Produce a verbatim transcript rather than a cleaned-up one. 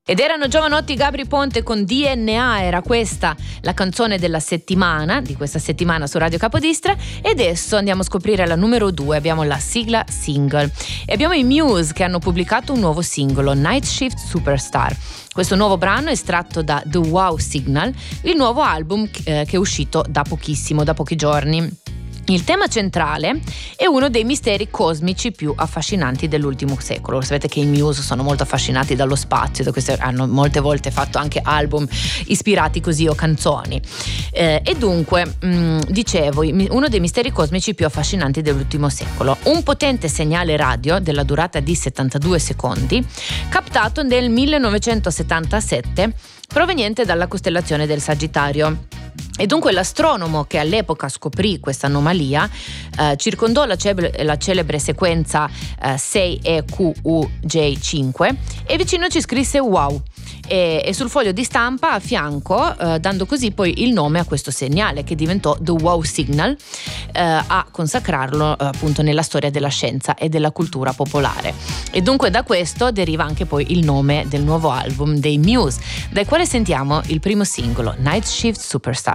Ed erano Giovanotti, Gabry Ponte con D N A, era questa la canzone della settimana, di questa settimana su Radio Capodistra. E adesso andiamo a scoprire la numero due, abbiamo la sigla single. E abbiamo i Muse che hanno pubblicato un nuovo singolo, Night Shift Superstar. Questo nuovo brano è estratto da The Wow Signal, il nuovo album eh, che è uscito da pochissimo, da pochi giorni. Il tema centrale è uno dei misteri cosmici più affascinanti dell'ultimo secolo. Sapete che i Muse sono molto affascinati dallo spazio, da queste, hanno molte volte fatto anche album ispirati così o canzoni. Eh, e dunque, mh, dicevo, uno dei misteri cosmici più affascinanti dell'ultimo secolo. Un potente segnale radio della durata di settantadue secondi, captato nel millenovecentosettantasette, proveniente dalla costellazione del Sagittario. E dunque l'astronomo che all'epoca scoprì questa anomalia eh, circondò la, celebre, la celebre sequenza eh, sei E Q U J cinque e vicino ci scrisse wow e, e sul foglio di stampa a fianco, eh, dando così poi il nome a questo segnale che diventò The Wow Signal, eh, a consacrarlo eh, appunto nella storia della scienza e della cultura popolare. E dunque da questo deriva anche poi il nome del nuovo album dei Muse, dal quale sentiamo il primo singolo, Night Shift Superstar.